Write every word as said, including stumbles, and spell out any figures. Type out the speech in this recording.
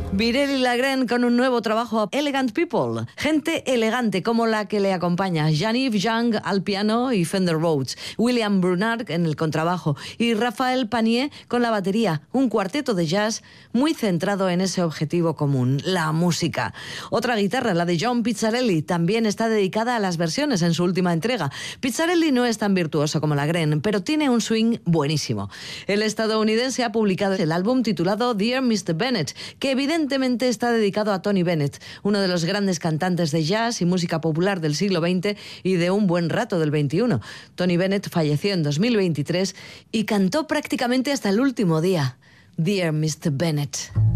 Virel y Lagren con un nuevo trabajo, Elegant People, gente elegante como la que le acompaña, Jean-Yves Young al piano y Fender Rhodes, William Brunard en el contrabajo y Rafael Panier con la batería, un cuarteto de jazz muy centrado en ese objetivo común, la música. Otra guitarra, la de John Pizzarelli, también está dedicada a las versiones en su última entrega. Pizzarelli no es tan virtuoso como Lagren, pero tiene un swing buenísimo. El estadounidense ha publicado el álbum titulado Dear mister Bennett, que evidentemente Evidentemente está dedicado a Tony Bennett, uno de los grandes cantantes de jazz y música popular del siglo veinte y de un buen rato del veintiuno. Tony Bennett falleció en dos mil veintitrés y cantó prácticamente hasta el último día. Dear mister Bennett.